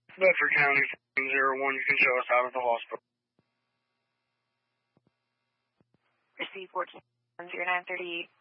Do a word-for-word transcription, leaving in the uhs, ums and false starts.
Bedford County zero one, you can show us out of the hospital. Receive fourteen zero nine thirty-eight.